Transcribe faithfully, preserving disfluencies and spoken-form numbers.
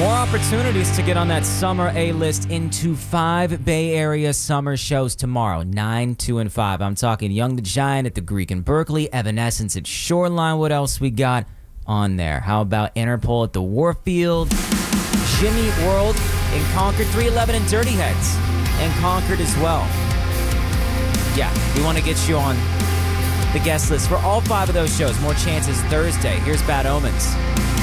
More opportunities to get on that summer A-list into five Bay Area summer shows tomorrow, nine, two, and five. I'm talking Young the Giant at the Greek in Berkeley, Evanescence at Shoreline. What else we got on there? How about Interpol at the Warfield, Jimmy World in Concord, three eleven and Dirty Heads in Concord as well. Yeah, we want to get you on the guest list for all five of those shows. More chances Thursday. Here's Bad Omens.